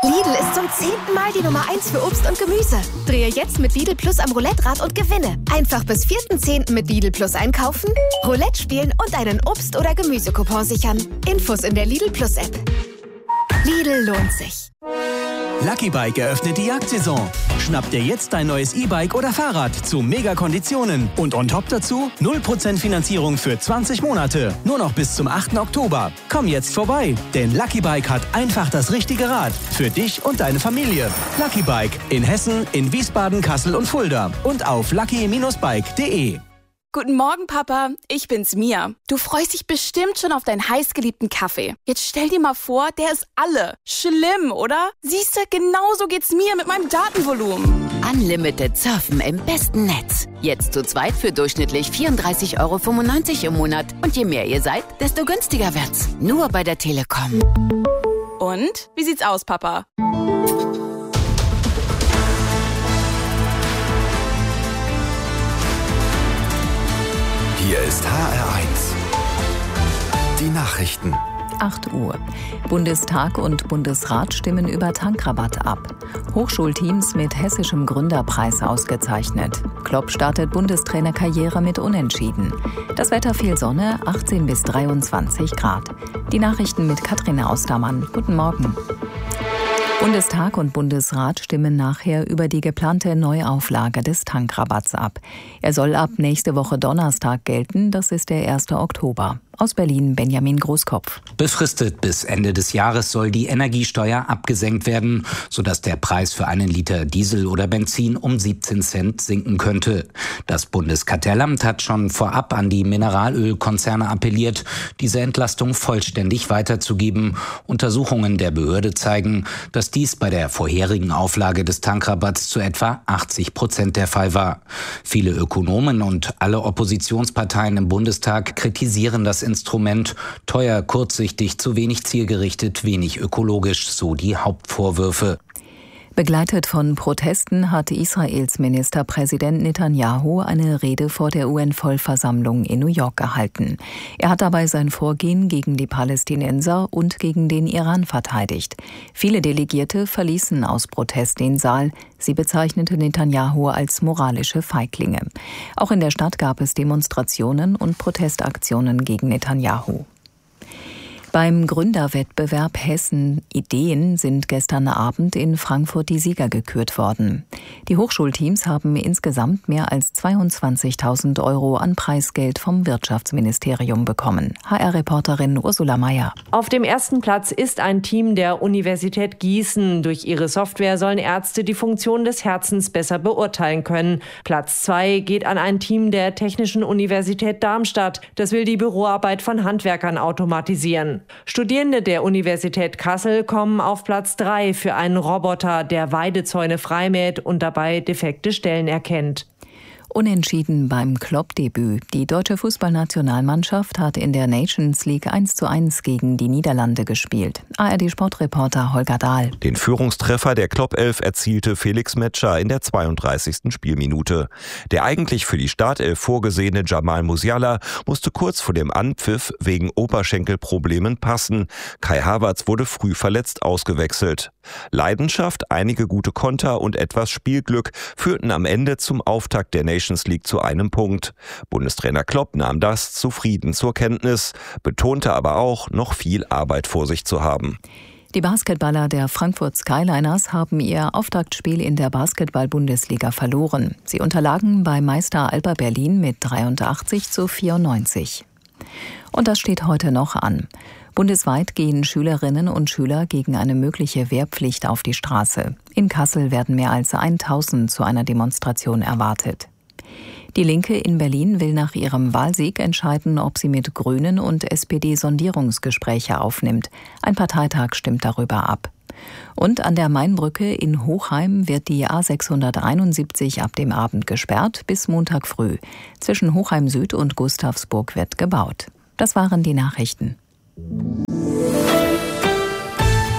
Lidl ist zum 10. Mal die Nummer 1 für Obst und Gemüse. Drehe jetzt mit Lidl Plus am Roulette-Rad und gewinne. Einfach bis 4.10. mit Lidl Plus einkaufen, Roulette spielen und einen Obst- oder Gemüsecoupon sichern. Infos in der Lidl Plus App. Lidl lohnt sich. Lucky Bike eröffnet die Jagdsaison. Schnapp dir jetzt dein neues E-Bike oder Fahrrad zu Mega-Konditionen. Und on top dazu 0% Finanzierung für 20 Monate. Nur noch bis zum 8. Oktober. Komm jetzt vorbei, denn Lucky Bike hat einfach das richtige Rad. Für dich und deine Familie. Lucky Bike in Hessen, in Wiesbaden, Kassel und Fulda. Und auf lucky-bike.de. Guten Morgen, Papa. Ich bin's, Mia. Du freust dich bestimmt schon auf deinen heißgeliebten Kaffee. Jetzt stell dir mal vor, der ist alle. Schlimm, oder? Siehste, genauso geht's mir mit meinem Datenvolumen. Unlimited Surfen im besten Netz. Jetzt zu zweit für durchschnittlich 34,95 € im Monat. Und je mehr ihr seid, desto günstiger wird's. Nur bei der Telekom. Und? Wie sieht's aus, Papa? Hier ist HR1. Die Nachrichten. 8 Uhr. Bundestag und Bundesrat stimmen über Tankrabatt ab. Hochschulteams mit hessischem Gründerpreis ausgezeichnet. Klopp startet Bundestrainerkarriere mit Unentschieden. Das Wetter viel Sonne, 18 bis 23 Grad. Die Nachrichten mit Katrin Austermann. Guten Morgen. Bundestag und Bundesrat stimmen nachher über die geplante Neuauflage des Tankrabatts ab. Er soll ab nächste Woche Donnerstag gelten, das ist der 1. Oktober. Aus Berlin Benjamin Großkopf. Befristet bis Ende des Jahres soll die Energiesteuer abgesenkt werden, sodass der Preis für einen Liter Diesel oder Benzin um 17 Cent sinken könnte. Das Bundeskartellamt hat schon vorab an die Mineralölkonzerne appelliert, diese Entlastung vollständig weiterzugeben. Untersuchungen der Behörde zeigen, dass dies bei der vorherigen Auflage des Tankrabatts zu etwa 80% der Fall war. Viele Ökonomen und alle Oppositionsparteien im Bundestag kritisieren das Instrument. Teuer, kurzsichtig, zu wenig zielgerichtet, wenig ökologisch, so die Hauptvorwürfe. Begleitet von Protesten hat Israels Ministerpräsident Netanyahu eine Rede vor der UN-Vollversammlung in New York gehalten. Er hat dabei sein Vorgehen gegen die Palästinenser und gegen den Iran verteidigt. Viele Delegierte verließen aus Protest den Saal. Sie bezeichnete Netanyahu als moralische Feiglinge. Auch in der Stadt gab es Demonstrationen und Protestaktionen gegen Netanyahu. Beim Gründerwettbewerb Hessen Ideen sind gestern Abend in Frankfurt die Sieger gekürt worden. Die Hochschulteams haben insgesamt mehr als 22.000 € an Preisgeld vom Wirtschaftsministerium bekommen. HR-Reporterin Ursula Mayer. Auf dem ersten Platz ist ein Team der Universität Gießen. Durch ihre Software sollen Ärzte die Funktion des Herzens besser beurteilen können. Platz 2 geht an ein Team der Technischen Universität Darmstadt. Das will die Büroarbeit von Handwerkern automatisieren. Studierende der Universität Kassel kommen auf Platz 3 für einen Roboter, der Weidezäune freimäht und dabei defekte Stellen erkennt. Unentschieden beim Klopp-Debüt. Die deutsche Fußballnationalmannschaft hat in der Nations League 1:1 gegen die Niederlande gespielt. ARD-Sportreporter Holger Dahl. Den Führungstreffer der Klopp-Elf erzielte Felix Metscher in der 32. Spielminute. Der eigentlich für die Startelf vorgesehene Jamal Musiala musste kurz vor dem Anpfiff wegen Oberschenkelproblemen passen. Kai Havertz wurde früh verletzt ausgewechselt. Leidenschaft, einige gute Konter und etwas Spielglück führten am Ende zum Auftakt der Nations League zu einem Punkt. Bundestrainer Klopp nahm das zufrieden zur Kenntnis, betonte aber auch, noch viel Arbeit vor sich zu haben. Die Basketballer der Frankfurt Skyliners haben ihr Auftaktspiel in der Basketball-Bundesliga verloren. Sie unterlagen bei Meister Alba Berlin mit 83:94. Und das steht heute noch an. Bundesweit gehen Schülerinnen und Schüler gegen eine mögliche Wehrpflicht auf die Straße. In Kassel werden mehr als 1000 zu einer Demonstration erwartet. Die Linke in Berlin will nach ihrem Wahlsieg entscheiden, ob sie mit Grünen und SPD Sondierungsgespräche aufnimmt. Ein Parteitag stimmt darüber ab. Und an der Mainbrücke in Hochheim wird die A671 ab dem Abend gesperrt bis Montag früh. Zwischen Hochheim Süd und Gustavsburg wird gebaut. Das waren die Nachrichten.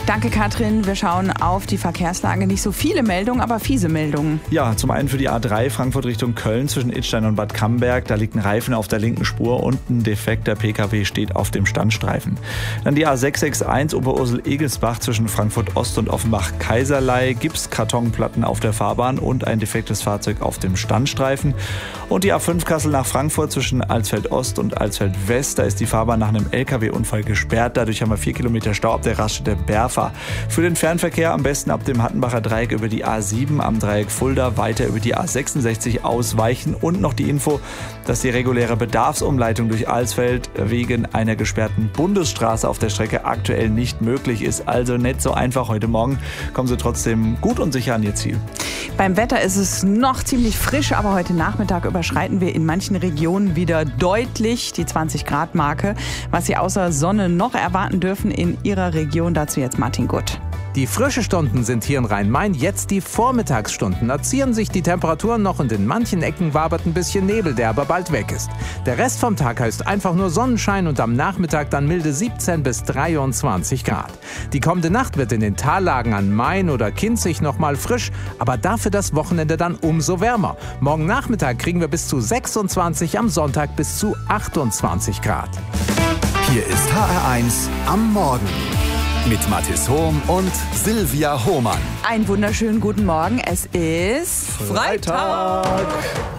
Danke, Katrin. Wir schauen auf die Verkehrslage. Nicht so viele Meldungen, aber fiese Meldungen. Ja, zum einen für die A3 Frankfurt Richtung Köln zwischen Idstein und Bad Camberg. Da liegt ein Reifen auf der linken Spur und ein defekter PKW steht auf dem Standstreifen. Dann die A661 Oberursel-Egelsbach zwischen Frankfurt Ost und Offenbach-Kaiserlei. Gipskartonplatten auf der Fahrbahn und ein defektes Fahrzeug auf dem Standstreifen. Und die A5 Kassel nach Frankfurt zwischen Alsfeld Ost und Alsfeld West. Da ist die Fahrbahn nach einem LKW-Unfall gesperrt. Dadurch haben wir 4 Kilometer Stau ab der Raststätte Berfa. Für den Fernverkehr am besten ab dem Hattenbacher Dreieck über die A7 am Dreieck Fulda weiter über die A66 ausweichen. Und noch die Info, dass die reguläre Bedarfsumleitung durch Alsfeld wegen einer gesperrten Bundesstraße auf der Strecke aktuell nicht möglich ist. Also nicht so einfach heute Morgen. Kommen Sie trotzdem gut und sicher an Ihr Ziel. Beim Wetter ist es noch ziemlich frisch, aber heute Nachmittag überschreiten wir in manchen Regionen wieder deutlich die 20-Grad-Marke. Was Sie außer Sonne noch erwarten dürfen in Ihrer Region, dazu jetzt Martin Gutt. Die frischen Stunden sind hier in Rhein-Main jetzt die Vormittagsstunden. Da ziehen sich die Temperaturen noch und in manchen Ecken wabert ein bisschen Nebel, der aber bald weg ist. Der Rest vom Tag heißt einfach nur Sonnenschein und am Nachmittag dann milde 17 bis 23 Grad. Die kommende Nacht wird in den Tallagen an Main oder Kinzig noch mal frisch, aber dafür das Wochenende dann umso wärmer. Morgen Nachmittag kriegen wir bis zu 26, am Sonntag bis zu 28 Grad. Hier ist HR1 am Morgen. Mit Mathis Hohm und Silvia Hohmann. Einen wunderschönen guten Morgen. Es ist Freitag.